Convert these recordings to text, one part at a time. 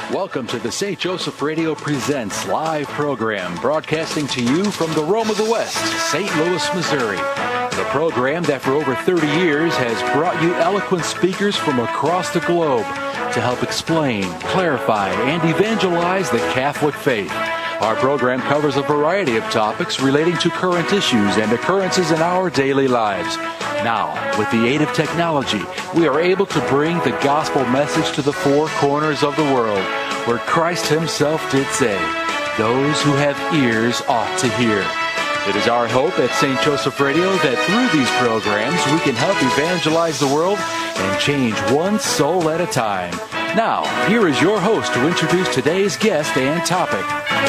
Welcome to the St. Joseph Radio Presents live program, broadcasting to you from the Rome of the West, St. Louis, Missouri. The program that for over 30 years has brought you eloquent speakers from across the globe to help explain, clarify, and evangelize the Catholic faith. Our program covers a variety of topics relating to current issues and occurrences in our daily lives. Now, with the aid of technology, we are able to bring the gospel message to the four corners of the world, where Christ himself did say, "Those who have ears ought to hear." It is our hope at St. Joseph Radio that through these programs we can help evangelize the world and change one soul at a time. Now, here is your host to introduce today's guest and topic.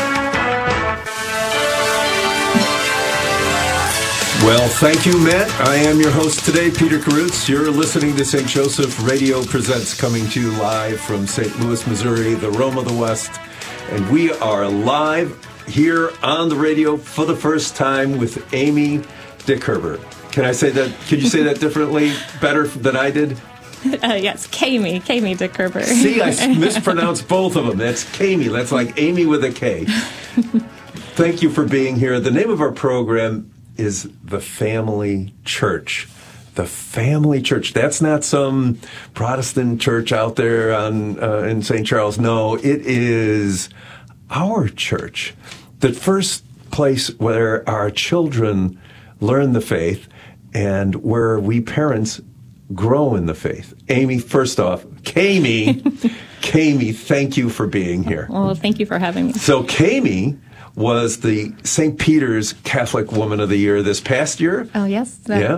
Well, thank you, Matt. I am your host today, Peter Karutz. You're listening to St. Joseph Radio Presents, coming to you live from St. Louis, Missouri, the Rome of the West. And we are live here on the radio for the first time with Amy Dickherber. Can I say that? Could you say that differently, better than I did? Yes, Kami Dickherber. See, I mispronounced both of them. That's Kami. That's like Amy with a K. Thank you for being here. The name of our program is The Family Church. The Family Church. That's not some Protestant church out there in St. Charles. No, it is our church. The first place where our children learn the faith and where we parents grow in the faith. Amy, first off, Kami, thank you for being here. Well, thank you for having me. So Kami was the St. Peter's Catholic Woman of the Year this past year. Oh, yes. Yeah.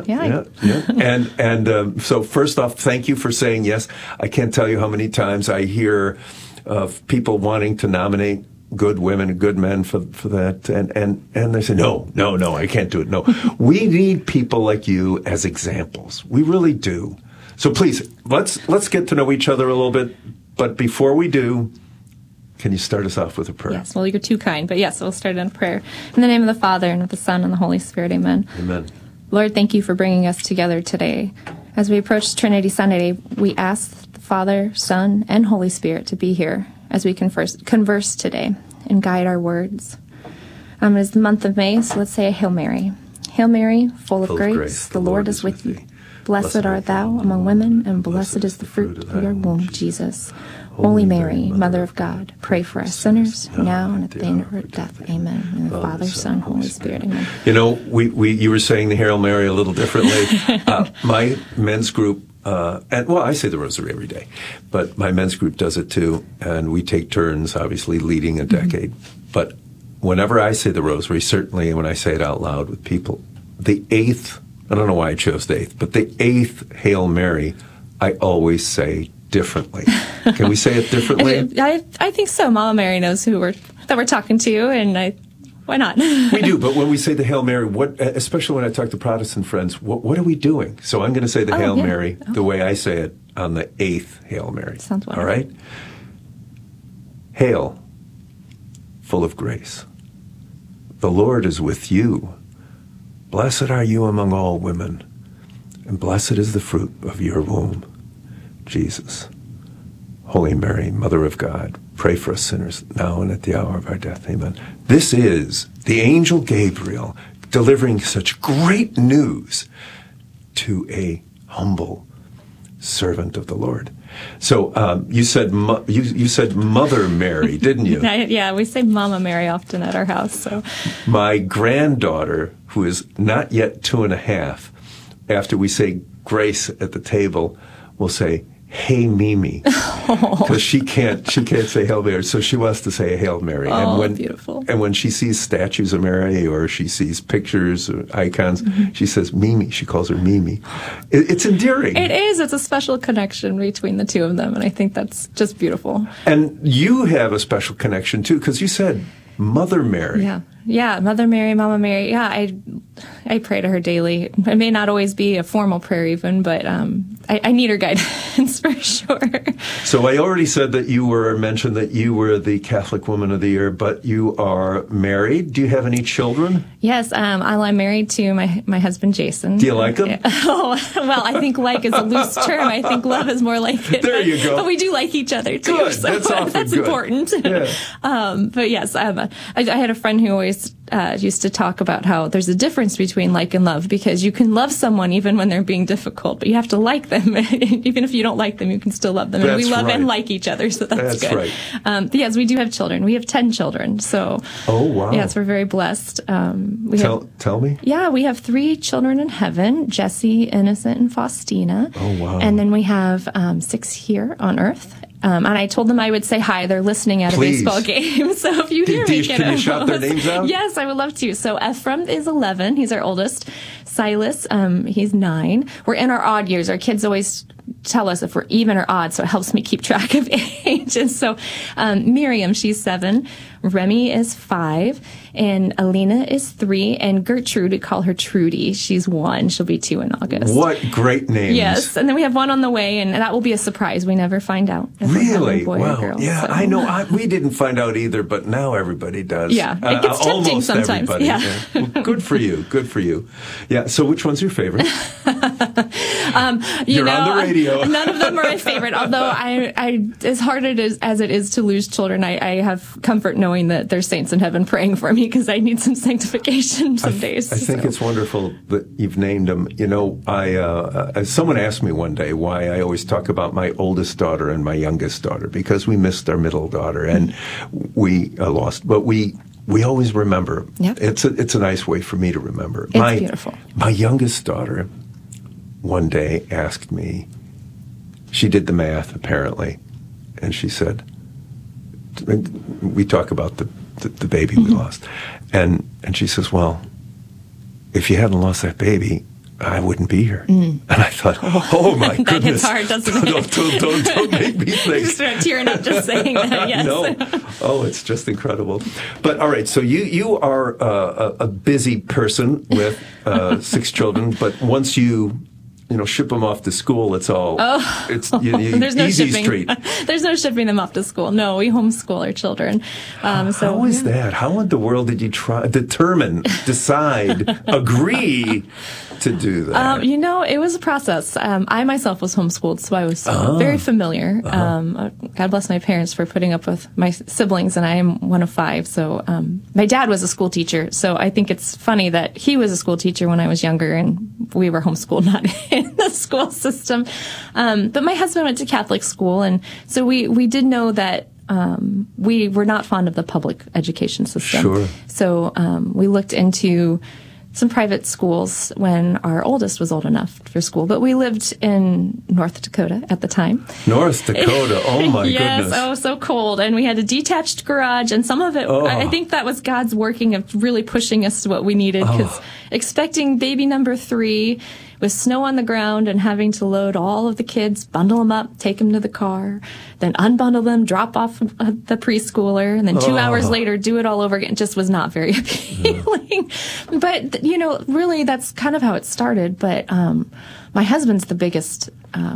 And so first off, thank you for saying yes. I can't tell you how many times I hear of people wanting to nominate good women and good men for that. And they say, no, I can't do it. No, we need people like you as examples. We really do. So please, let's get to know each other a little bit. But before we do, can you start us off with a prayer? Yes, well, you're too kind, but yes, we'll start in a prayer. In the name of the Father, and of the Son, and the Holy Spirit, amen. Amen. Lord, thank you for bringing us together today. As we approach Trinity Sunday, we ask the Father, Son, and Holy Spirit to be here as we converse today and guide our words. It's the month of May, so let's say a Hail Mary. Hail Mary, full of grace, the Lord is with you. Blessed art thou among women, and blessed is the fruit of your womb, Jesus. Holy Mary, Mother of God, pray for us sinners, now and at the end of our death. Amen. In the Father, Son, Holy Spirit. Amen. You know, you were saying the Hail Mary a little differently. My men's group, I say the Rosary every day, but my men's group does it too, and we take turns, obviously, leading a decade. But whenever I say the Rosary, certainly when I say it out loud with people, the eighth, I don't know why I chose the eighth, but the eighth Hail Mary, I always say differently. Can we say it differently? I think so. Mama Mary knows that we're talking to, and why not? We do, but when we say the Hail Mary, especially when I talk to Protestant friends, what are we doing? So I'm going to say the Hail Mary the way I say it on the eighth Hail Mary. Sounds wonderful. All right? Hail, full of grace. The Lord is with you. Blessed are you among all women, and blessed is the fruit of your womb, Jesus. Holy Mary, Mother of God, pray for us sinners, now and at the hour of our death. Amen. This is the angel Gabriel delivering such great news to a humble servant of the Lord. So you said Mother Mary, didn't you? Yeah, we say Mama Mary often at our house. So my granddaughter, who is not yet 2.5, after we say grace at the table, will say, "Hey, Mimi," because she can't say Hail Mary, so she wants to say a Hail Mary. Beautiful. And when she sees statues of Mary or she sees pictures or icons, she says Mimi. She calls her Mimi. It's endearing. It is. It's a special connection between the two of them, and I think that's just beautiful. And you have a special connection too, because you said Mother Mary. Yeah, Mother Mary, Mama Mary. Yeah, I pray to her daily. It may not always be a formal prayer even, but I need her guidance for sure. So I already said that mentioned that you were the Catholic Woman of the Year, but you are married. Do you have any children? Yes, I'm married to my husband, Jason. Do you like him? Oh, well, I think like is a loose term. I think love is more like it. There you go. But we do like each other, too. Good. So that's good. important. Yeah. But yes, I had a friend who always used to talk about how there's a difference between like and love, because you can love someone even when they're being difficult, but you have to like them. Even if you don't like them, you can still love them. And we love and like each other, so that's good. Right. But yes, we do have children. We have 10 children. So, oh, wow. Yes, we're very blessed. Tell me. Yeah, we have 3 children in heaven, Jesse, Innocent, and Faustina. Oh, wow. And then we have 6 here on earth. And I told them I would say hi. They're listening at a baseball game. So if you hear me, can you shout their names out? Yes, I would love to. So Ephraim is 11. He's our oldest. Silas, he's 9. We're in our odd years. Our kids always tell us if we're even or odd, so it helps me keep track of ages. So Miriam, she's 7. Remy is 5. And Alina is 3. And Gertrude, we call her Trudy. She's 1. She'll be 2 in August. What great names. Yes. And then we have 1 on the way, and that will be a surprise. We never find out if really? a boy Wow. or girl. Yeah, so. I know. We didn't find out either, but now everybody does. Yeah. It gets tempting almost sometimes. Everybody. Yeah. Well, good for you. Good for you. Yeah. So which one's your favorite? You're on the radio. None of them are my favorite. Although I as hard as it is to lose children, I have comfort knowing that there's saints in heaven praying for me, because I need some sanctification some days. I think it's wonderful that you've named them. You know, someone asked me one day why I always talk about my oldest daughter and my youngest daughter, because we missed our middle daughter and we lost, but we always remember. Yep. It's a nice way for me to remember. It's beautiful. My youngest daughter one day asked me, she did the math apparently, and she said, we talk about the baby we lost, and she says, well, if you hadn't lost that baby, I wouldn't be here. And I thought, oh my that goodness. Hits hard, doesn't it? Don't make me think. You start tearing up just saying that, yes. No. Oh, it's just incredible. But all right, so you are a busy person with 6 children, but once you ship them off to school, it's all, there's no easy shipping. street. There's no shipping them off to school. No, we homeschool our children. How is that? How in the world did you decide, agree to do that? It was a process. I myself was homeschooled, so I was very familiar. God bless my parents for putting up with my siblings, and I am one of 5. So my dad was a school teacher, so I think it's funny that he was a school teacher when I was younger, and we were homeschooled, not in the school system. But my husband went to Catholic school, and so we did know that we were not fond of the public education system. Sure. So we looked into some private schools when our oldest was old enough for school, but we lived in North Dakota at the time. North Dakota, oh my yes, goodness. Oh, so cold. And we had a detached garage, and some of it, I think that was God's working of really pushing us to what we needed, because expecting baby number 3 with snow on the ground and having to load all of the kids, bundle them up, take them to the car, then unbundle them, drop off the preschooler, and then 2 hours later do it all over again just was not very appealing. But, really that's kind of how it started. But my husband's the biggest,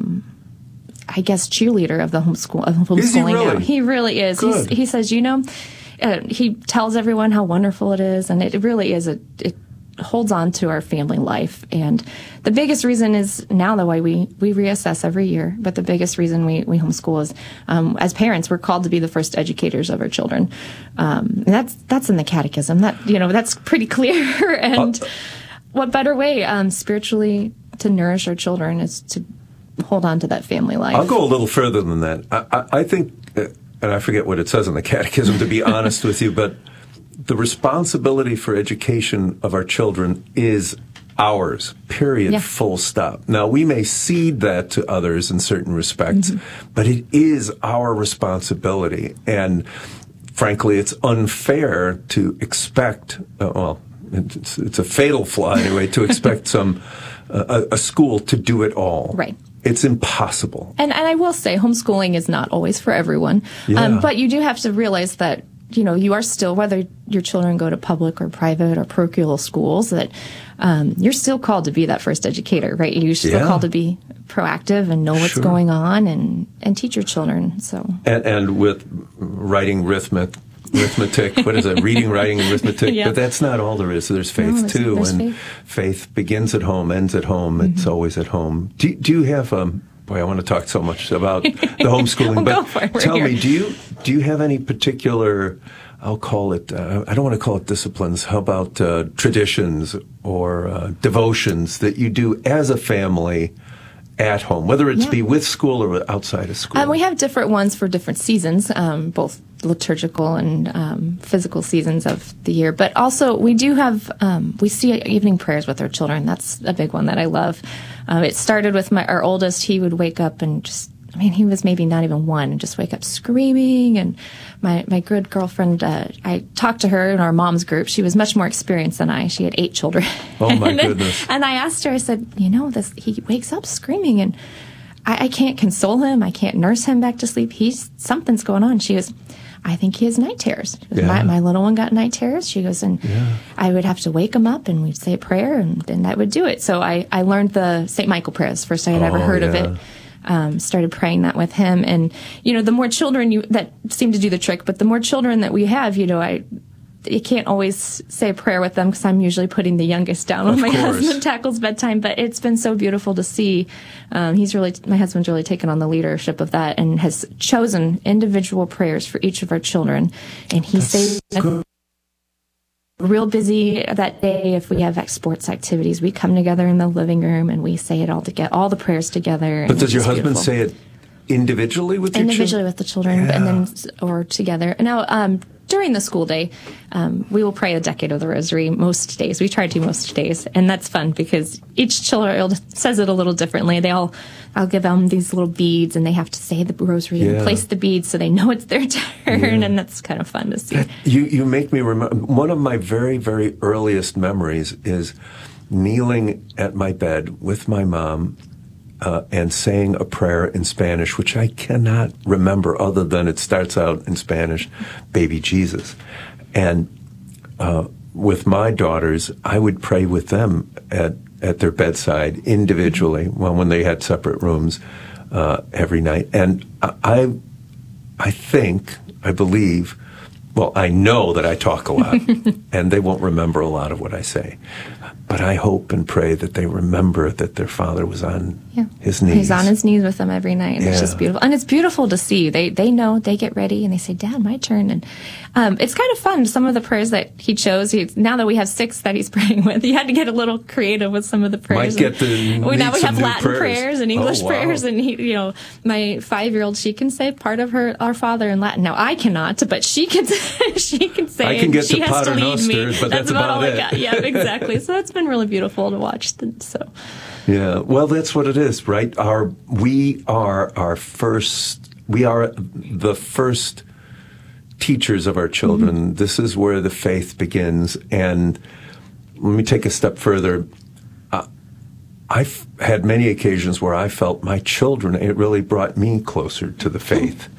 I guess, cheerleader of the homeschooling. Is he really? Now. He really is. Good. He says, he tells everyone how wonderful it is, and it really is it holds on to our family life. And the biggest reason is now the way we reassess every year, but the biggest reason we homeschool is, as parents, we're called to be the first educators of our children. And that's in the catechism. That's pretty clear. And what better way, spiritually, to nourish our children is to hold on to that family life. I'll go a little further than that. I think, and I forget what it says in the catechism, to be honest with you, but the responsibility for education of our children is ours, period, yeah. Full stop. Now, we may cede that to others in certain respects, but it is our responsibility. And frankly, it's unfair to expect, it's a fatal flaw anyway, to expect a school to do it all. Right. It's impossible. And I will say, homeschooling is not always for everyone. Yeah. But you do have to realize that you are still, whether your children go to public or private or parochial schools, that you're still called to be that first educator, right? You're still called to be proactive and know what's going on and teach your children. So and with writing arithmetic, what is it? Reading, writing, and arithmetic. Yeah. But that's not all there is. There's faith too, there's and faith begins at home, ends at home. It's always at home. Do you have Boy, I want to talk so much about the homeschooling, Well, but tell me, do you have any particular, I'll call it, I don't want to call it disciplines, how about traditions or devotions that you do as a family at home, whether it's be with school or outside of school? We have different ones for different seasons, both liturgical and physical seasons of the year. But also, we do have, we see evening prayers with our children. That's a big one that I love. It started with our oldest. He would wake up and he was maybe not even one, and just wake up screaming. And my good girlfriend, I talked to her in our mom's group. She was much more experienced than I. She had 8 children. Oh, my goodness. And I asked her, I said, he wakes up screaming, and I can't console him. I can't nurse him back to sleep. Something's going on. She goes, I think he has night terrors. Goes, my little one got night terrors. She goes, and I would have to wake him up, and we'd say a prayer, and then that would do it. So I learned the St. Michael prayers. First I had ever heard of it. Started praying that with him. And, the more children that seem to do the trick, but the more children that we have, you can't always say a prayer with them because I'm usually putting the youngest down when my husband tackles bedtime. But it's been so beautiful to see. My husband's really taken on the leadership of that and has chosen individual prayers for each of our children. And he stays real busy that day. If we have sports activities, we come together in the living room and we say it all together, all the prayers together. But does your husband say it individually with your children? Individually with the children, and then or together. Now, during the school day, we will pray a decade of the rosary most days. We try to most days, and that's fun because each child says it a little differently. I'll give them these little beads, and they have to say the rosary and place the beads so they know it's their turn, and that's kind of fun to see. You make me remember, one of my very, very earliest memories is kneeling at my bed with my mom and saying a prayer in Spanish, which I cannot remember other than it starts out in Spanish, Baby Jesus. And with my daughters, I would pray with them at their bedside individually, when they had separate rooms every night. And I believe, well, I know that I talk a lot, and they won't remember a lot of what I say. But I hope and pray that they remember that their father was on his knees. He's on his knees with them every night. And it's just beautiful. And it's beautiful to see. They know, they get ready, and they say, Dad, my turn. And it's kind of fun. Some of the prayers that he chose, now that we have 6 that he's praying with, he had to get a little creative with some of the prayers. Now we have Latin prayers and English prayers. And my 5-year-old, she can say part of Our Father in Latin. Now I cannot, but she can say I can get she to has to lead me. But that's about all it. I got. Yeah, exactly. So that's been really beautiful to watch. So. Yeah, well, that's what it is, right? We are the first teachers of our children. Mm-hmm. This is where the faith begins. And let me take a step further. I've had many occasions where I felt my children, it really brought me closer to the faith.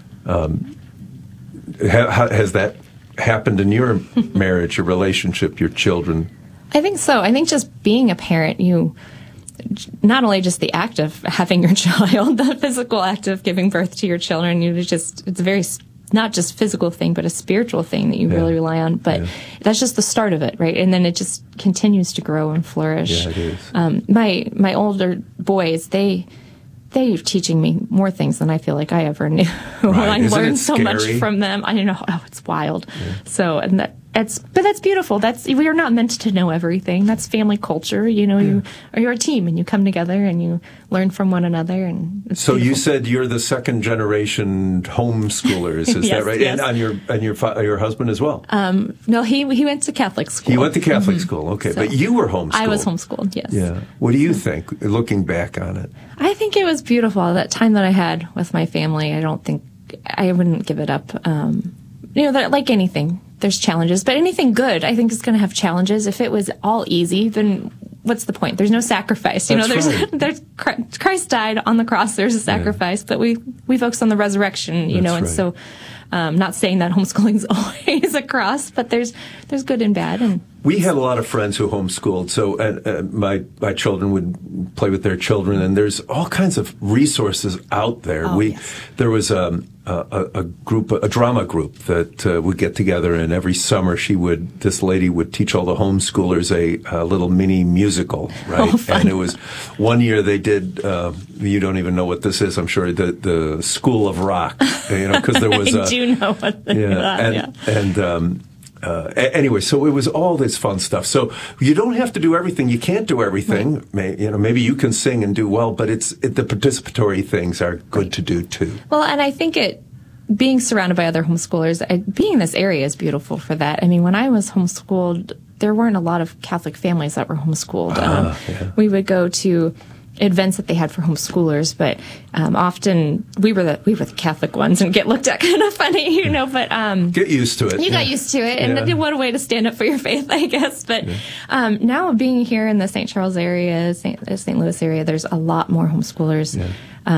Has that happened in your marriage, your relationship, your children? I think so. I think just being a parent, not only just the act of having your child, the physical act of giving birth to your children, it's a very, not just physical thing, but a spiritual thing that you really rely on. But that's just the start of it, right? And then it just continues to grow and flourish. Yeah, it is. My older boys, they're teaching me more things than I feel like I ever knew. Right. I learned so much from them. I know, it's wild. Yeah. So, but that's beautiful. We are not meant to know everything. That's family culture. You're a team, and you come together and you learn from one another. And so beautiful. You said you're the second generation homeschoolers. Is that right? Yes. And your husband as well. No, he went to Catholic school. He went to Catholic school. Okay, but you were homeschooled. I was homeschooled. Yes. Yeah. What do you think, looking back on it? I think it was beautiful. That time that I had with my family, I wouldn't give it up. Like anything, there's challenges, but anything good, I think, is going to have challenges. If it was all easy, then what's the point? There's no sacrifice. You know, there's Christ died on the cross. There's a sacrifice, but we focus on the resurrection. You know, and so. Not saying that homeschooling is always a cross, but there's good and bad. And we had a lot of friends who homeschooled, so my children would play with their children, and there's all kinds of resources out there. There was a drama group that would get together, and every summer this lady would teach all the homeschoolers a little mini musical, right? Oh, fun. And it was one year they did. You don't even know what this is, I'm sure. The School of Rock, you know, because there was. I do know what anyway, so it was all this fun stuff. So you don't have to do everything. You can't do everything. Right. Maybe you can sing and do well, but the participatory things are good to do too. Well, and I think being surrounded by other homeschoolers, being in this area is beautiful for that. I mean, when I was homeschooled, there weren't a lot of Catholic families that were homeschooled. We would go to events that they had for homeschoolers, but often we were the Catholic ones and get looked at kind of funny, you know. But get used to it. You got used to it, and what a way to stand up for your faith, I guess. But now being here in the St. Charles area, St. Louis area, there's a lot more homeschoolers. Yeah.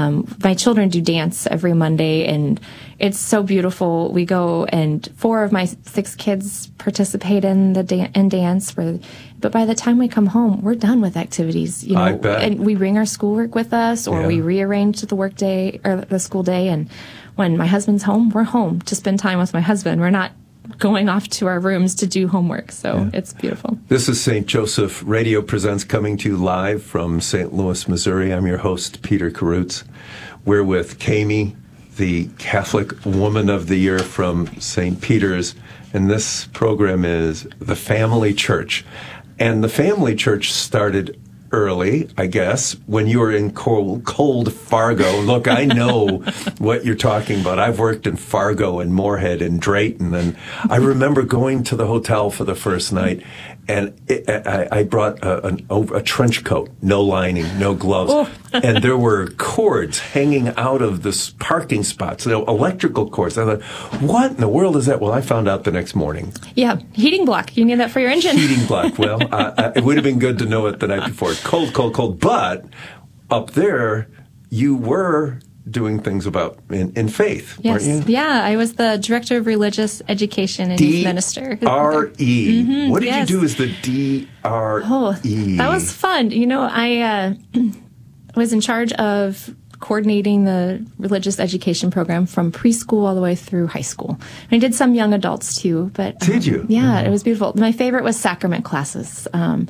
My children do dance every Monday, and it's so beautiful. We go, and 4 of my 6 kids participate in dance. But by the time we come home, we're done with activities. You know, I bet. And we bring our schoolwork with us, or we rearrange the work day or the school day. And when my husband's home, we're home to spend time with my husband. We're not going off to our rooms to do homework. So it's beautiful. This is St. Joseph Radio Presents, coming to you live from St. Louis, Missouri. I'm your host, Peter Karutz. We're with Kami, the Catholic Woman of the Year from St. Peter's. And this program is The Family Church. And the Family Church started early, I guess, when you were in cold Fargo. Look, I know what you're talking about. I've worked in Fargo and Moorhead and Drayton, and I remember going to the hotel for the first night, and I brought a trench coat, no lining, no gloves, and there were cords hanging out of the parking spots, electrical cords. I thought, what in the world is that? Well, I found out the next morning. Yeah, heating block. You need that for your engine. Heating block. Well, it would have been good to know it the night before. Cold, cold, cold. But up there, you were doing things in faith, weren't you? Yeah, I was the director of religious education and youth minister. D-R-E. Mm-hmm, what did you do as the D-R-E? Oh, that was fun. You know, I was in charge of coordinating the religious education program from preschool all the way through high school. I did some young adults too, but did you? Yeah, it was beautiful. My favorite was sacrament classes.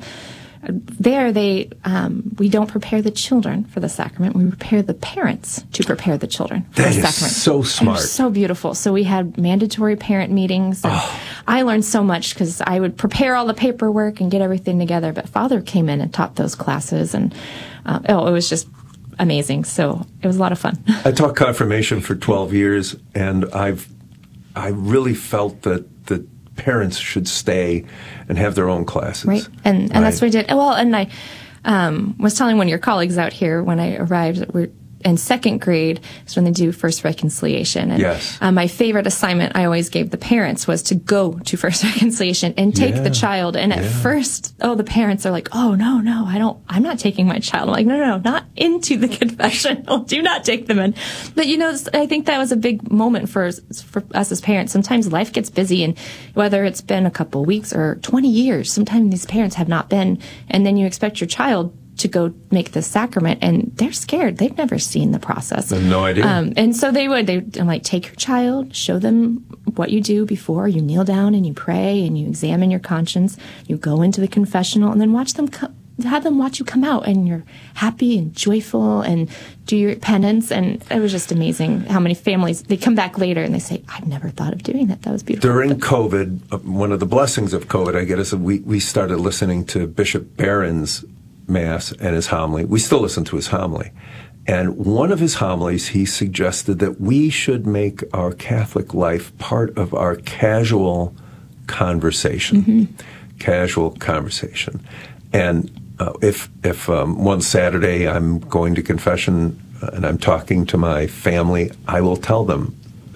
We don't prepare the children for the sacrament. We prepare the parents to prepare the children for the sacrament. That is so smart. So beautiful. So we had mandatory parent meetings. And I learned so much because I would prepare all the paperwork and get everything together. But Father came in and taught those classes, and it was just amazing. So it was a lot of fun. I taught confirmation for 12 years, and I really felt that the parents should stay and have their own classes. Right. And that's what I did. Well, and I was telling one of your colleagues out here when I arrived that we're in second grade is when they do First Reconciliation. And, yes. My favorite assignment I always gave the parents was to go to First Reconciliation and take the child. And at first, the parents are like, oh, no, I'm not taking my child. I'm like, no, not into the confessional. Do not take them in. But, I think that was a big moment for us as parents. Sometimes life gets busy, and whether it's been a couple of weeks or 20 years, sometimes these parents have not been. And then you expect your child to go make this sacrament, and they're scared. They've never seen the process. I have no idea. And so I'm like, take your child, show them what you do before. You kneel down and you pray and you examine your conscience. You go into the confessional, and then have them watch you come out, and you're happy and joyful and do your penance. And it was just amazing how many families, they come back later and they say, I've never thought of doing that. That was beautiful. During COVID, one of the blessings of COVID, I guess, we started listening to Bishop Barron's Mass and his homily. We still listen to his homily. And one of his homilies, he suggested that we should make our Catholic life part of our casual conversation. Mm-hmm. Casual conversation. And if one Saturday I'm going to confession and I'm talking to my family, I will tell them,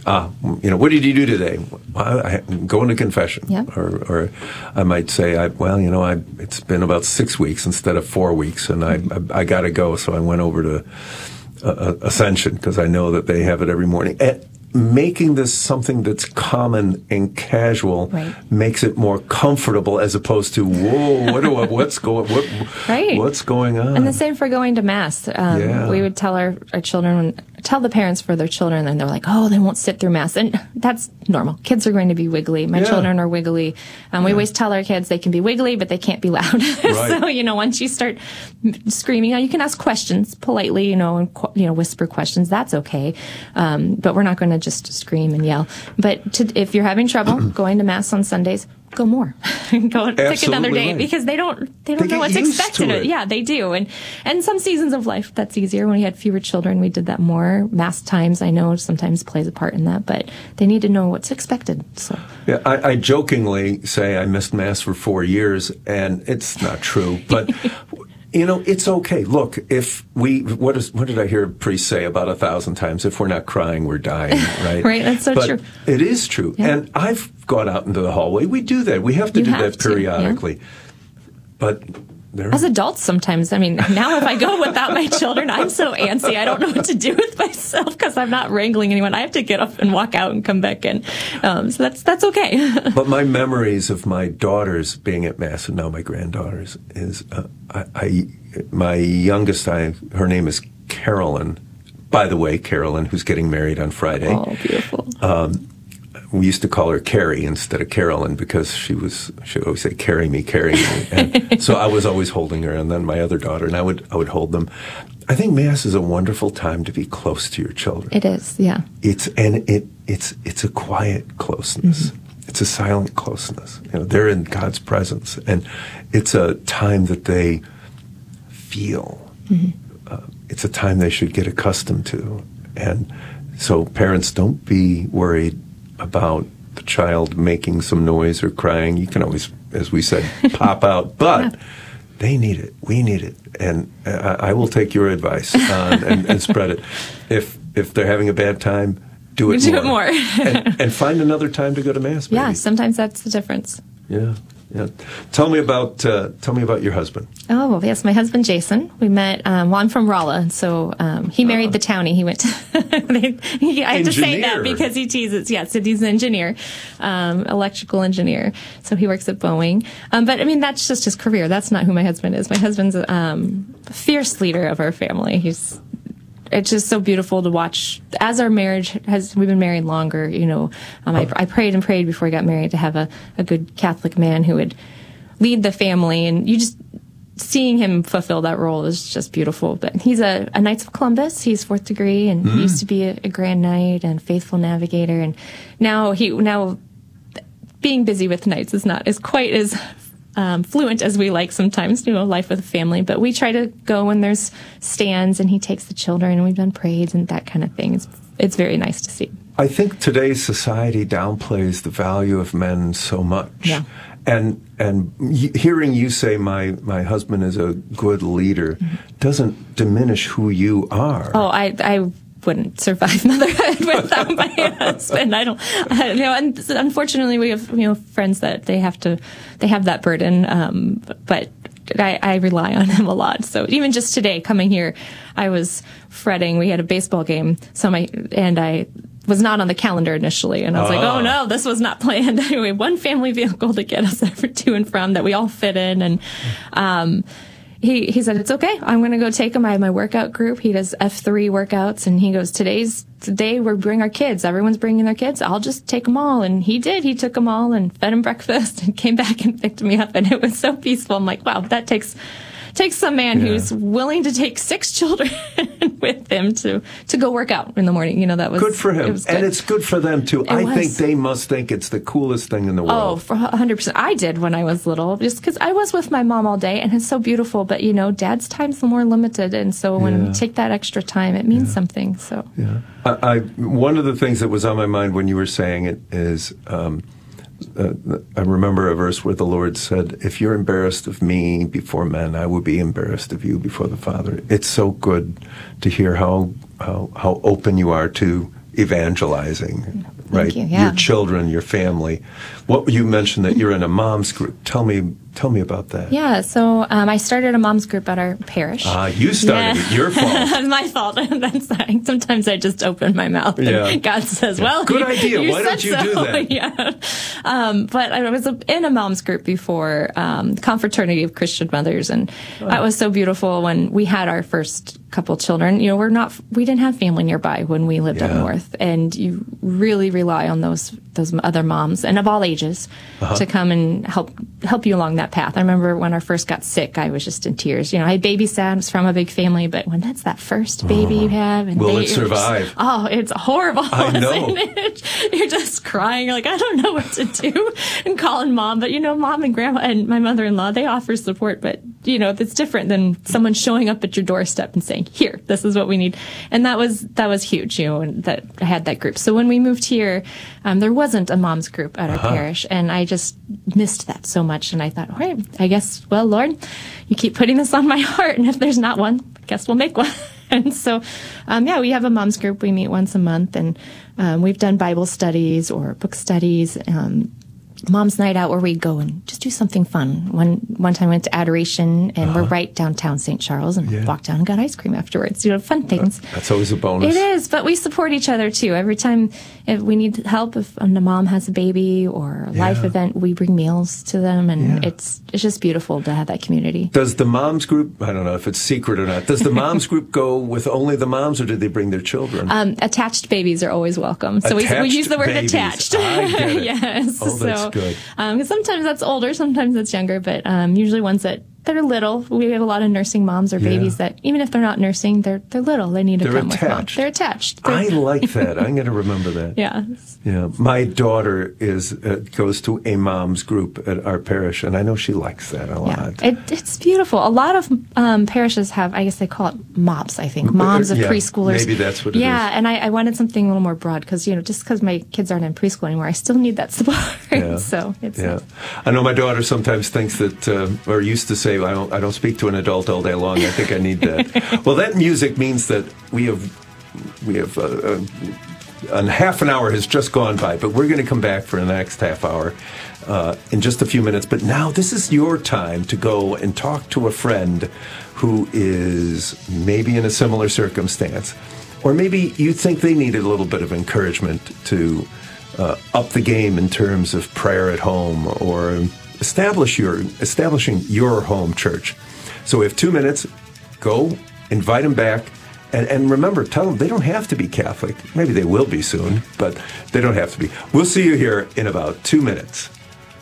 what did you do today? Well, I'm going to confession. Yeah. Or I might say, it's been about 6 weeks instead of 4 weeks, and I got to go, so I went over to Ascension because I know that they have it every morning. And making this something that's common and casual makes it more comfortable as opposed to, whoa, what's going on? And the same for going to Mass. We would tell our children, tell the parents for their children, and they're like, oh, they won't sit through Mass. And that's normal. Kids are going to be wiggly. My children are wiggly. We always tell our kids they can be wiggly, but they can't be loud. So, once you start screaming, you can ask questions politely, and whisper questions. That's okay. But we're not going to just scream and yell. But if you're having trouble going to Mass on Sundays, go more. Go pick another day because they don't know what's expected. Yeah, they do. And some seasons of life that's easier. When we had fewer children, we did that more. Mass times, I know, sometimes plays a part in that, but they need to know what's expected. So yeah, I jokingly say I missed Mass for 4 years, and it's not true, but. It's okay. Look, what did I hear a priest say about 1,000 times? If we're not crying, we're dying, right? Right, that's so true. It is true. Yeah. And I've gone out into the hallway. We do that. We have to do that periodically. Yeah. But as adults, sometimes, now if I go without my children, I'm so antsy. I don't know what to do with myself because I'm not wrangling anyone. I have to get up and walk out and come back in. So that's okay. But my memories of my daughters being at Mass, and now my granddaughters, is my youngest, her name is Carolyn. By the way, Carolyn, who's getting married on Friday. Oh, beautiful. We used to call her Carrie instead of Carolyn because she would always say, carry me. And so I was always holding her, and then my other daughter, and I would hold them. I think Mass is a wonderful time to be close to your children. It is, yeah. It's a quiet closeness. Mm-hmm. It's a silent closeness. They're in God's presence, and it's a time that they feel. Mm-hmm. It's a time they should get accustomed to. And so parents, don't be worried about the child making some noise or crying. You can always, as we said, pop out, but they need it. We need it. And I will take your advice and spread it. If they're having a bad time, do it more. and find another time to go to Mass. Maybe. Yeah, sometimes that's the difference. Yeah. Tell me about your husband. Oh, well, yes, my husband Jason. We met. I'm from Rolla, so he married the townie. He went. I have to say that because he teases. Yes, so he's an engineer, electrical engineer. So he works at Boeing. But that's just his career. That's not who my husband is. My husband's a fierce leader of our family. It's just so beautiful to watch. As our marriage we've been married longer, I prayed and prayed before we got married to have a good Catholic man who would lead the family, and seeing him fulfill that role is just beautiful. But he's a Knights of Columbus. He's 4th degree, and he used to be a Grand Knight and faithful navigator, and now being busy with Knights is not as quite as fluent as we like sometimes, life with a family. But we try to go when there's stands, and he takes the children, and we've done parades and that kind of thing. It's very nice to see. I think today's society downplays the value of men so much. Yeah. And hearing you say my husband is a good leader doesn't diminish who you are. Oh, I wouldn't survive motherhood without my husband. I don't, and unfortunately we have, friends that they have that burden. But I rely on him a lot. So even just today coming here, I was fretting. We had a baseball game. I was not on the calendar initially. And I was like, oh no, this was not planned. Anyway, one family vehicle to get us there to and from that we all fit in. And, he said, it's okay. I'm going to go take him. I have my workout group. He does F3 workouts, and he goes, today we bring our kids. Everyone's bringing their kids. I'll just take them all. And he did. He took them all and fed them breakfast and came back and picked me up. And it was so peaceful. I'm like, wow, that takes some man who's willing to take 6 children with him to go work out in the morning. That was good for him. And it's good for them too. I think they must think it's the coolest thing in the world. Oh, for 100%. I did when I was little, just because I was with my mom all day, and it's so beautiful. But Dad's time's more limited, and so when we take that extra time, it means something. So one of the things that was on my mind when you were saying it is. I remember a verse where the Lord said, if you're embarrassed of me before men, I will be embarrassed of you before the Father. It's so good to hear how open you are to evangelizing, right? you, yeah. Your children, your family. What you mentioned that you're in a mom's group. Tell me about that. Yeah, so I started a mom's group at our parish. You started it. Your fault. My fault. That's like, sometimes I just open my mouth and God says, well, good idea. Why don't you do that? Yeah. But I was in a mom's group before, Confraternity of Christian Mothers, and that was so beautiful when we had our first couple children. You know, we didn't have family nearby when we lived up north, and you really rely on those other moms, and of all ages, to come and help you along that path. I remember when I first got sick, I was just in tears. You know, I babysat, was from a big family, but when that's that first baby you have, and will it survive? It's horrible. I know. You're just crying. You're like, I don't know what to do, and calling mom. But you know, mom and grandma and my mother-in-law, they offer support, but you know, it's different than someone showing up at your doorstep and saying, "Here, this is what we need." And that was huge. You know, and that I had that group. So when we moved here, there wasn't a mom's group at our parish, and I just missed that so much. And I thought, all right, I guess, well, Lord, you keep putting this on my heart, and if there's not one, I guess we'll make one. And so, we have a mom's group. We meet once a month, and we've done Bible studies or book studies. Mom's night out where we go and just do something fun. One time I went to Adoration, and we're right downtown St. Charles, and walked down and got ice cream afterwards. You know, fun things. That's always a bonus. It is, but we support each other too. Every time if we need help, if the mom has a baby or a life event, we bring meals to them, and it's just beautiful to have that community. Does the mom's group, I don't know if it's secret or not, does the mom's group go with only the moms, or do they bring their children? Attached babies are always welcome. So we use the word babies. Attached. I get it. Yes. Oh, that's good. Because sometimes that's older, sometimes that's younger, but usually ones that are little. We have a lot of nursing moms or babies that, even if they're not nursing, they're little. They need to come with mom. They're attached. I like that. I'm going to remember that. Yeah. Yeah. My daughter goes to a mom's group at our parish, and I know she likes that a lot. It's beautiful. A lot of parishes have, I guess they call it MOPS, I think. Moms of preschoolers. Maybe that's what it is. Yeah, and I wanted something a little more broad because, you know, just because my kids aren't in preschool anymore, I still need that support. Yeah. So it's I know my daughter sometimes thinks that, or used to say, I don't speak to an adult all day long. I think I need that. Well, that music means that we have half an hour has just gone by, but we're going to come back for the next half hour in just a few minutes. But now this is your time to go and talk to a friend who is maybe in a similar circumstance, or maybe you think they needed a little bit of encouragement to up the game in terms of prayer at home, or establishing your home church. So we have 2 minutes. Go, invite them back, and remember, tell them they don't have to be Catholic. Maybe they will be soon, but they don't have to be. We'll see you here in about 2 minutes.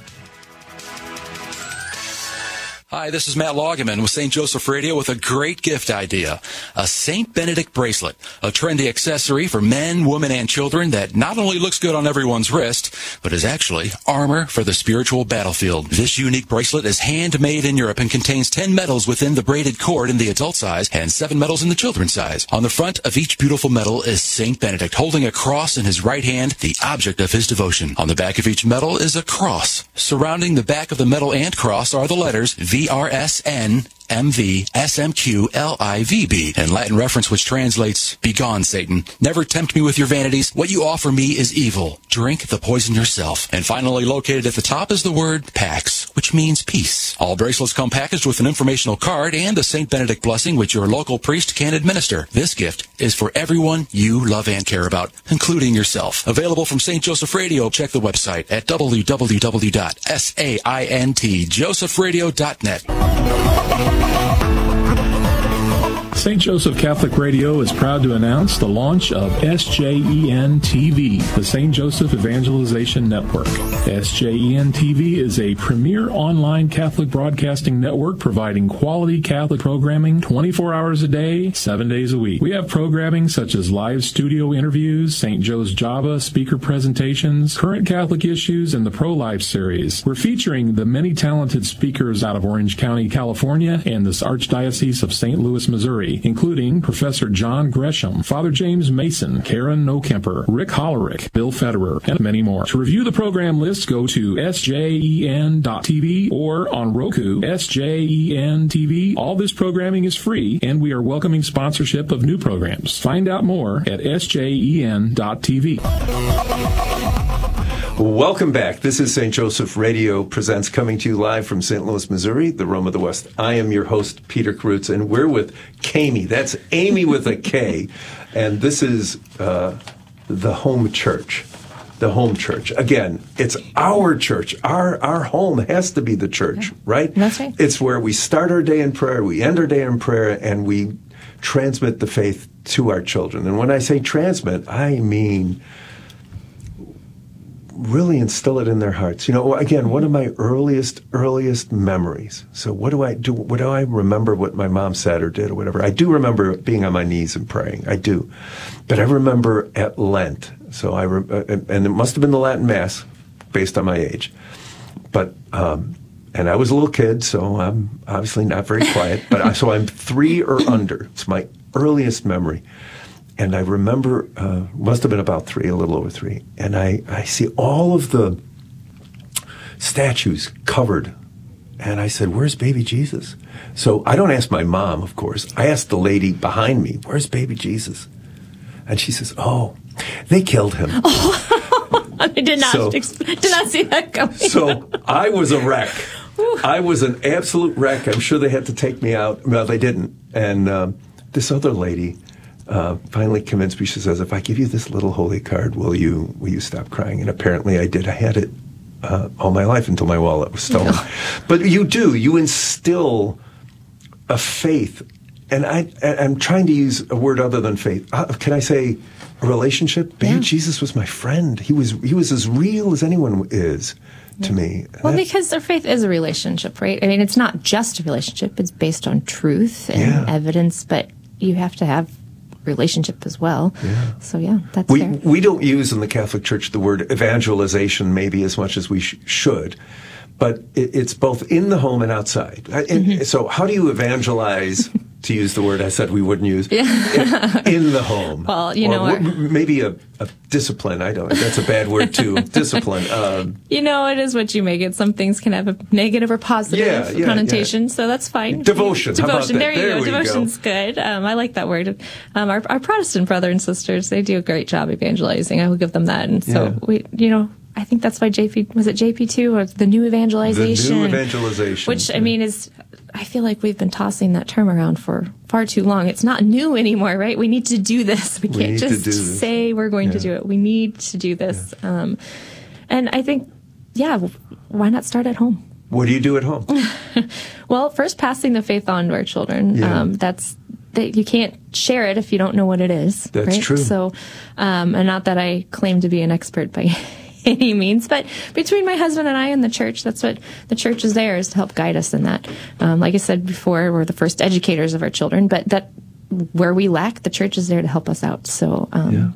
Hi, this is Matt Loggeman with St. Joseph Radio with a great gift idea. A St. Benedict bracelet, a trendy accessory for men, women, and children that not only looks good on everyone's wrist, but is actually armor for the spiritual battlefield. This unique bracelet is handmade in Europe and contains 10 medals within the braided cord in the adult size and 7 medals in the children's size. On the front of each beautiful medal is St. Benedict holding a cross in his right hand, the object of his devotion. On the back of each medal is a cross. Surrounding the back of the medal and cross are the letters VRSN MV SMQ LIVB, in Latin reference which translates, "Begone, Satan. Never tempt me with your vanities. What you offer me is evil. Drink the poison yourself." And finally, located at the top is the word Pax, which means peace. All bracelets come packaged with an informational card and a St. Benedict blessing which your local priest can administer. This gift is for everyone you love and care about, including yourself. Available from St. Joseph Radio. Check the website at www.saintjosephradio.net. St. Joseph Catholic Radio is proud to announce the launch of SJEN TV, the St. Joseph Evangelization Network. SJEN TV is a premier online Catholic broadcasting network providing quality Catholic programming 24 hours a day, 7 days a week. We have programming such as live studio interviews, St. Joe's Java speaker presentations, current Catholic issues, and the Pro-Life series. We're featuring the many talented speakers out of Orange County, California, and this Archdiocese of St. Louis, Missouri. Missouri, including Professor John Gresham, Father James Mason, Karen Nokemper, Rick Hollerick, Bill Federer, and many more. To review the program list, go to sjen.tv or on Roku, SJEN TV. All this programming is free, and we are welcoming sponsorship of new programs. Find out more at sjen.tv. Welcome back. This is St. Joseph Radio Presents, coming to you live from St. Louis, Missouri, the Rome of the West. I am your host, Peter Karutz, and we're with Kami. That's Amy with a K. And this is the home church. The home church. Again, it's our church. Our home has to be the church, right? That's right. It's where we start our day in prayer, we end our day in prayer, and we transmit the faith to our children. And when I say transmit, I mean really instill it in their hearts. You know, again, one of my earliest memories. So what do I do? What do I remember what my mom said or did or whatever? I do remember being on my knees and praying. I do. But I remember at Lent. So and it must have been the Latin Mass based on my age. But, and I was a little kid, so I'm obviously not very quiet. But so I'm 3 or under. It's my earliest memory. And I remember, must have been about 3, a little over 3. And I see all of the statues covered. And I said, where's baby Jesus? So I don't ask my mom, of course. I asked the lady behind me, where's baby Jesus? And she says, oh, they killed him. I did not see that coming. So I was a wreck. I was an absolute wreck. I'm sure they had to take me out. Well, they didn't. And this other lady finally convinced me. She says, if I give you this little holy card, will you stop crying? And apparently I did. I had it all my life until my wallet was stolen. No. But you instill a faith. And I'm trying to use a word other than faith. Can I say a relationship? Baby Jesus was my friend. He was as real as anyone is to me. Well, because their faith is a relationship, right? I mean, it's not just a relationship. It's based on truth and evidence, but you have to have relationship as well. Yeah. So, that's fair. We don't use in the Catholic Church the word evangelization maybe as much as we should, but it's both in the home and outside. So how do you evangelize, to use the word I said we wouldn't use, in the home? Well, maybe a discipline. I don't. That's a bad word too. Discipline. It is what you make it. Some things can have a negative or positive connotation, so that's fine. Devotion. How about that? There you go. Devotion's good. I like that word. Our Protestant brother and sisters, they do a great job evangelizing. I will give them that. And so I think that's why JP2 or the new evangelization? The new evangelization. Which, I mean, I feel like we've been tossing that term around for far too long. It's not new anymore, right? We need to do this. We can't just say we're going to do it. We need to do this. Yeah. And I think, why not start at home? What do you do at home? Well, first passing the faith on to our children. Yeah. You can't share it if you don't know what it is. That's right? true. So, and not that I claim to be an expert by any means, but between my husband and I and the church, that's what the church is there, is to help guide us in that. Like I said before, we're the first educators of our children, but that where we lack, the church is there to help us out. So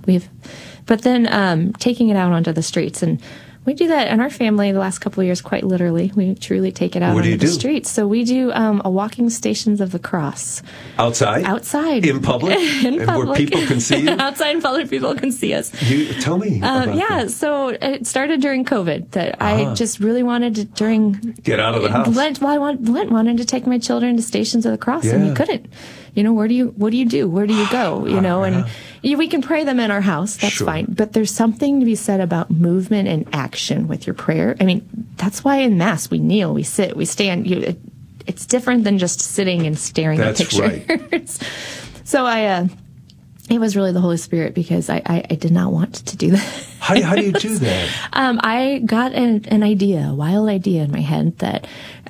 but then taking it out onto the streets, and we do that in our family the last couple of years quite literally. We truly take it out onto the streets. So we do a walking Stations of the Cross. Outside? Outside. In public? In public. Where people can see you? Outside in public, people can see us. Tell me about that. So it started during COVID that I just really wanted to, get out of the house. Lent wanted to take my children to Stations of the Cross, and you couldn't. What do you do? Where do you go? And we can pray them in our house. That's fine. But there's something to be said about movement and action with your prayer. I mean, that's why in Mass we kneel, we sit, we stand. It's different than just sitting and staring at pictures. Right. So it was really the Holy Spirit, because I did not want to do that. How do you do that? I got an idea, a wild idea in my head that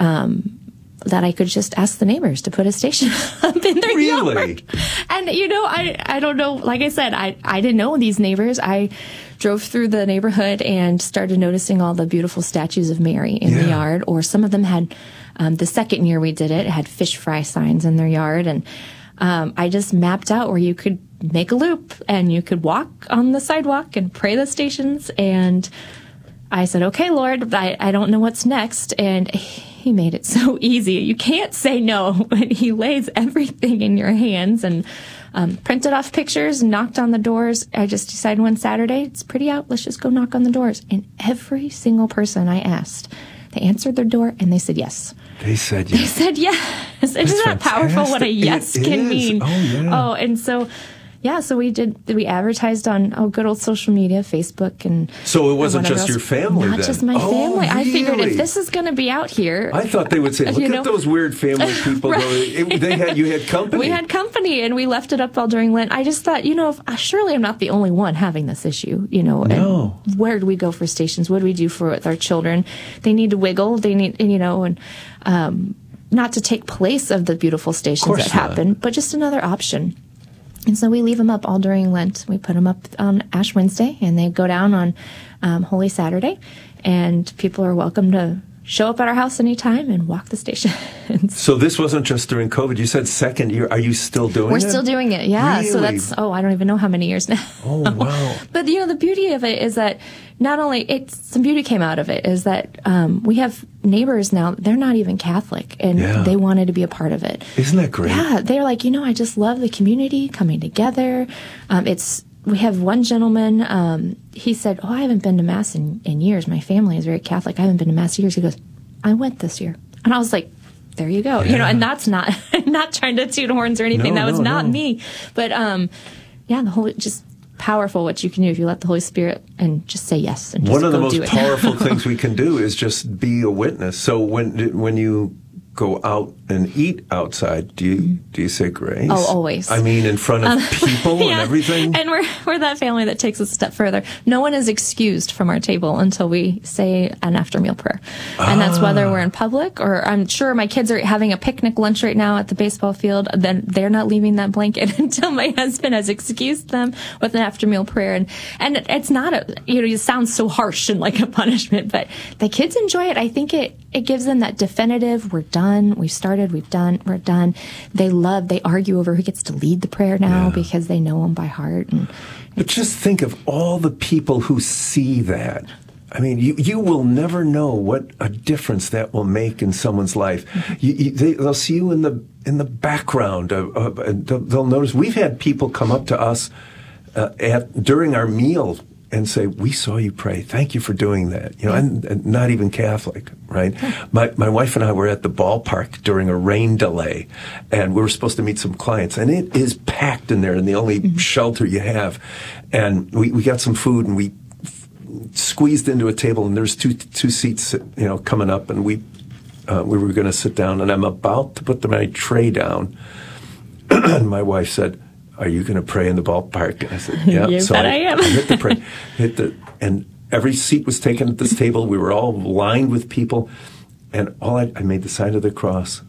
I could just ask the neighbors to put a station up in their yard. And, I don't know. Like I said, I didn't know these neighbors. I drove through the neighborhood and started noticing all the beautiful statues of Mary in the yard. Or some of them had, the second year we did it had fish fry signs in their yard. And I just mapped out where you could make a loop and you could walk on the sidewalk and pray the stations. And I said, okay, Lord, I don't know what's next. And he made it so easy. You can't say no. But he lays everything in your hands and printed off pictures, knocked on the doors. I just decided one Saturday, it's pretty out. Let's just go knock on the doors. And every single person I asked, they answered their door and they said yes. They said yes. They said yes. Isn't that powerful what a yes can mean? Oh, yeah. Oh, and so... Yeah, so we advertised on good old social media, Facebook, and so it wasn't just your family, not then? just my family. Really? I figured if this is going to be out here, I thought they would say, "Look at those weird family people." Right. You had company. We had company, and we left it up all during Lent. I just thought, surely I'm not the only one having this issue. No. And where do we go for stations? What do we do with our children? They need to wiggle. They need, not to take place of the beautiful stations that happen, but just another option. And so we leave them up all during Lent. We put them up on Ash Wednesday, and they go down on Holy Saturday. And people are welcome to show up at our house anytime and walk the station. So this wasn't just during COVID. You said second year. Are you still doing it? We're still doing it, yeah. Really? So that's, I don't even know how many years now. Oh, wow. But, the beauty of it is that not only, some beauty came out of it, is that we have neighbors now, they're not even Catholic, and they wanted to be a part of it. Isn't that great? Yeah, they're like, I just love the community coming together. We have one gentleman, he said, I haven't been to Mass in years. My family is very Catholic. I haven't been to Mass in years. He goes, I went this year. And I was like, there you go. And that's not trying to toot horns or anything. That was not me. But, the Holy, just powerful what you can do if you let the Holy Spirit and just say yes and just One of the go most powerful things we can do is just be a witness. So when you go out and eat outside, do you say grace? Oh, always. I mean, in front of people and everything? And we're that family that takes a step further. No one is excused from our table until we say an after-meal prayer. And that's whether we're in public, or I'm sure my kids are having a picnic lunch right now at the baseball field. Then they're not leaving that blanket until my husband has excused them with an after-meal prayer. And it's not it sounds so harsh and like a punishment, but the kids enjoy it. I think it gives them that definitive, we're done, we've started, we're done. They argue over who gets to lead the prayer now because they know them by heart. But just think of all the people who see that. I mean, you will never know what a difference that will make in someone's life. They'll see you in the background. They'll notice. We've had people come up to us during our meal and say, "We saw you pray. Thank you for doing that." And not even Catholic, right? My wife and I were at the ballpark during a rain delay, and we were supposed to meet some clients, and it is packed in there, and the only shelter you have. And we got some food, and we squeezed into a table, and there's two seats, coming up, and we were going to sit down, and I'm about to put my tray down, and my wife said, "Are you going to pray in the ballpark?" And I said, "Yeah." You so bet I am. I hit the pray, and every seat was taken at this table. We were all lined with people, and I made the sign of the cross.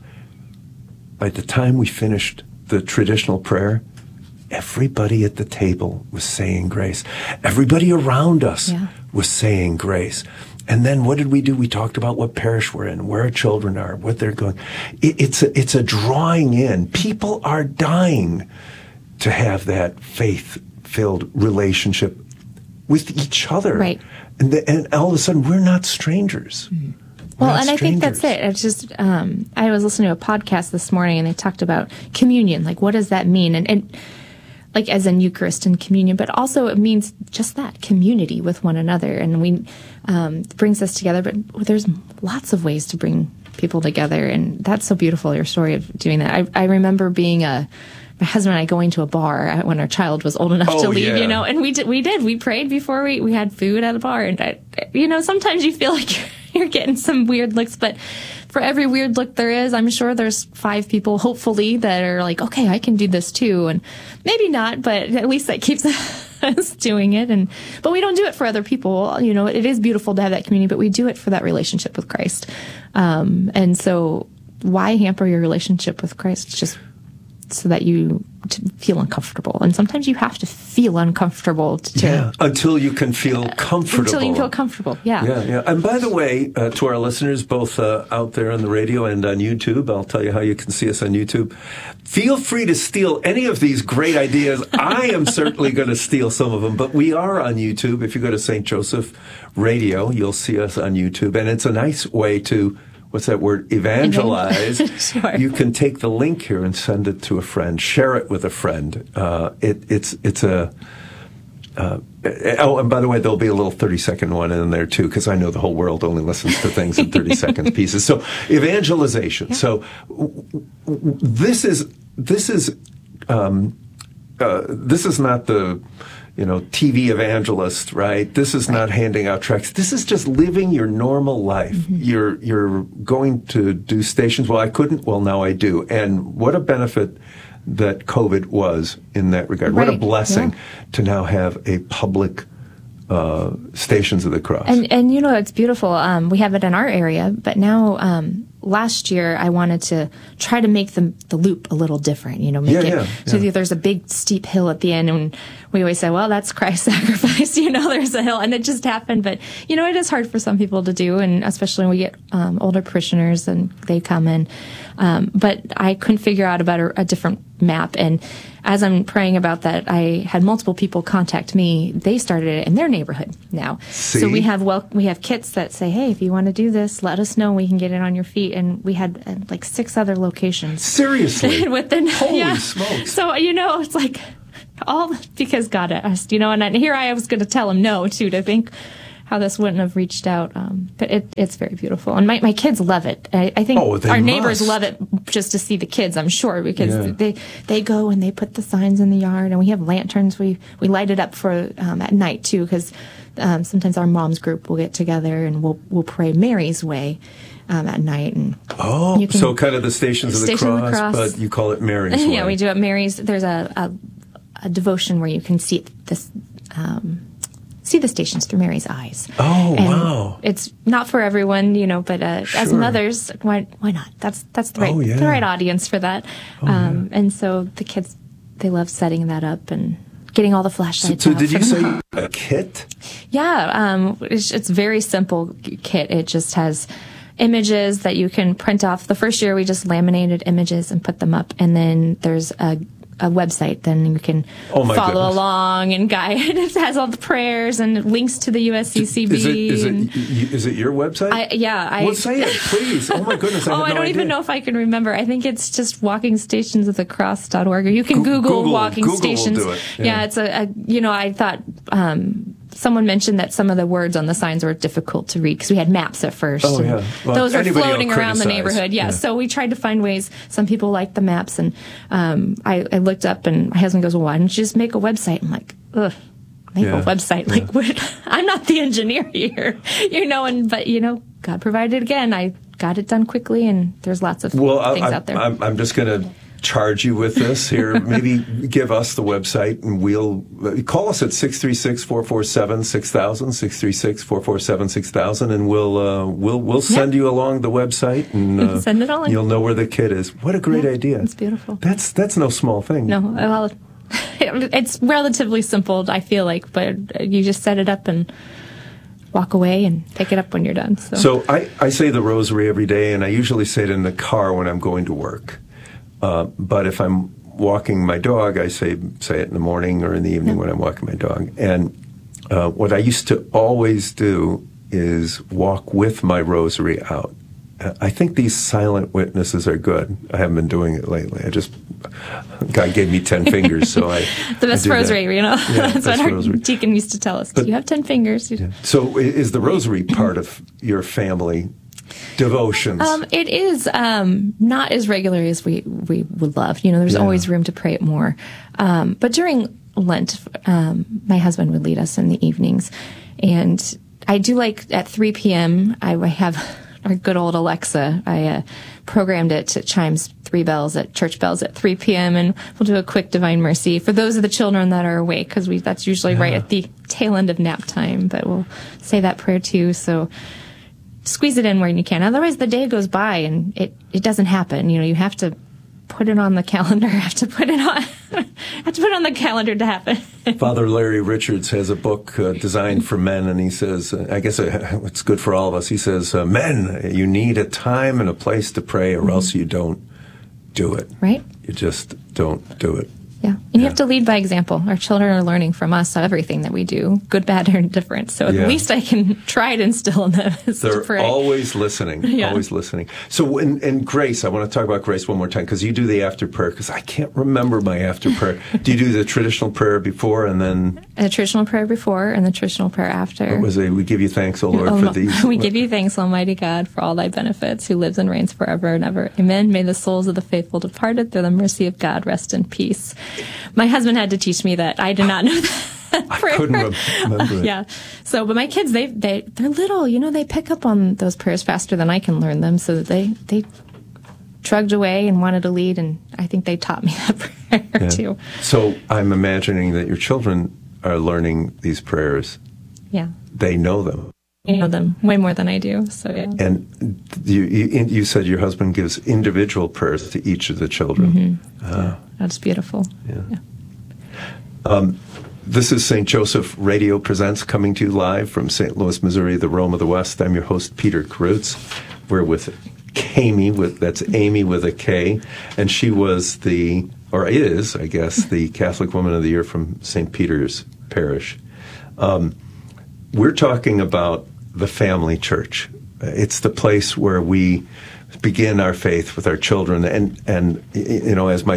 By the time we finished the traditional prayer, everybody at the table was saying grace. Everybody around us was saying grace. And then what did we do? We talked about what parish we're in, where our children are, what they're going. It's a drawing in. People are dying to have that faith-filled relationship with each other. Right. And all of a sudden, we're not strangers. Well, and I think that's it. It's just, I was listening to a podcast this morning, and they talked about communion. Like, what does that mean? And like, as in Eucharist and communion, but also it means just that, community with one another. And it brings us together, but there's lots of ways to bring people together. And that's so beautiful, your story of doing that. I remember being my husband and I going to a bar when our child was old enough to leave, and we prayed before we had food at a bar. And, sometimes you feel like you're getting some weird looks, but for every weird look there is, I'm sure there's 5 people, hopefully, that are like, okay, I can do this too. And maybe not, but at least that keeps us doing it. But we don't do it for other people. It is beautiful to have that community, but we do it for that relationship with Christ. And so why hamper your relationship with Christ? It's so that you feel uncomfortable. And sometimes you have to feel uncomfortable until you can feel comfortable. Until you feel comfortable, Yeah. And by the way, to our listeners, both out there on the radio and on YouTube, I'll tell you how you can see us on YouTube. Feel free to steal any of these great ideas. I am certainly going to steal some of them, but we are on YouTube. If you go to St. Joseph Radio, you'll see us on YouTube. And it's a nice way to, what's that word, evangelize. Sure. You can take the link here and send it to a friend, share it with a friend. It's a... and by the way, there'll be a little 30-second one in there, too, because I know the whole world only listens to things in 30-second pieces. So, evangelization. Yeah. So, this is not the, TV evangelist, right? This is not handing out tracts. This is just living your normal life. Mm-hmm. You're going to do stations. Well, I couldn't. Well, now I do. And what a benefit that COVID was in that regard. Right. What a blessing to now have a public Stations of the Cross. And it's beautiful. We have it in our area, but now last year I wanted to try to make the loop a little different, so there's a big steep hill at the end, and we always say, well, that's Christ's sacrifice, there's a hill, and it just happened, but it is hard for some people to do, and especially when we get older parishioners and they come in, but I couldn't figure out about a different map, and as I'm praying about that, I had multiple people contact me. They started it in their neighborhood now. See? So we have kits that say, hey, if you want to do this, let us know. We can get it on your feet. And we had like 6 other locations. Seriously? Holy smokes. So, it's like all because God asked, and here I was going to tell him no, too, to think how this wouldn't have reached out. But it's very beautiful. And my kids love it. I think our neighbors love it just to see the kids, I'm sure, because they go and they put the signs in the yard, and we have lanterns. We light it up for at night, too, because sometimes our mom's group will get together and we'll pray Mary's Way at night. And so kind of the Stations of the Cross, but you call it Mary's Way. Yeah, we do it Mary's. There's a devotion where you can see this... see the stations through Mary's eyes. Oh, and wow. It's not for everyone, but as mothers, why not? That's the right audience for that. And so the kids, they love setting that up and getting all the flashlights out. So did you say a kit? Yeah, it's very simple kit. It just has images that you can print off. The first year we just laminated images and put them up, and then there's a website, then you can follow along and guide. It has all the prayers and links to the USCCB. Is it your website? Well, say it, please. Oh my goodness, I don't even know if I can remember. I think it's just walkingstationsofthecross.org, or you can Google Walking Stations. Will do it. Yeah, it's I thought someone mentioned that some of the words on the signs were difficult to read because we had maps at first. Oh, yeah. Well, those were floating around the neighborhood. Yeah, so we tried to find ways. Some people liked the maps, and I looked up, and my husband goes, well, why don't you just make a website? I'm like, ugh. Make a website. Like, I'm not the engineer here, but God provided again. I got it done quickly, and there's lots of things out there. I'm just going to charge you with this here. Maybe give us the website, and we'll call us at 636-447-6000, 636-447-6000, and we'll send you along the website, and send it along. You'll know where the kid is. What a great idea! It's beautiful. That's no small thing. No, well, it's relatively simple, I feel like, but you just set it up and walk away and pick it up when you're done. So I say the rosary every day, and I usually say it in the car when I'm going to work. But if I'm walking my dog, I say it in the morning or in the evening when I'm walking my dog. And what I used to always do is walk with my rosary out. I think these silent witnesses are good. I haven't been doing it lately. God gave me 10 fingers, so the best rosary, Yeah, that's what our deacon used to tell us. Do you have 10 fingers? Yeah. So is the rosary part of your family devotions? It is not as regular as we would love. There's always room to pray it more. But during Lent, my husband would lead us in the evenings. And I do like at 3 p.m., I have our good old Alexa. I programmed it to chimes 3 bells at church bells at 3 p.m. and we'll do a quick Divine Mercy for those of the children that are awake, because that's usually right at the tail end of nap time. But we'll say that prayer too. So squeeze it in where you can. Otherwise, the day goes by and it doesn't happen. You have to put it on the calendar. I have to put it on the calendar to happen. Father Larry Richards has a book designed for men, and he says, I guess it's good for all of us. He says, men, you need a time and a place to pray, or else you don't do it. Right? You just don't do it. Yeah. And you have to lead by example. Our children are learning from us everything that we do, good, bad, or indifferent. So at least I can try to instill in them is to They're pray. always listening, always listening. So in Grace, I want to talk about Grace one more time, because you do the after prayer, because I can't remember my after prayer. Do you do the traditional prayer before and then? The traditional prayer before and the traditional prayer after. What was it? We give you thanks, O Lord, for these. We give you thanks, Almighty God, for all thy benefits, who lives and reigns forever and ever. Amen. May the souls of the faithful departed through the mercy of God rest in peace. My husband had to teach me that. I did not know that prayer. I couldn't remember it. Yeah. So, but my kids, they're little, they pick up on those prayers faster than I can learn them. So that they trudged away and wanted to lead, and I think they taught me that prayer too. So I'm imagining that your children are learning these prayers. Yeah. They know them. I know them way more than I do. So yeah. And you said your husband gives individual prayers to each of the children. Mm-hmm. That's beautiful. Yeah. This is St. Joseph Radio Presents, coming to you live from St. Louis, Missouri, the Rome of the West. I'm your host, Peter Kreutz. We're with Kami, that's Amy with a K, and she was is, I guess, the Catholic Woman of the Year from St. Peter's Parish. We're talking about the family church. It's the place where we begin our faith with our children, and as my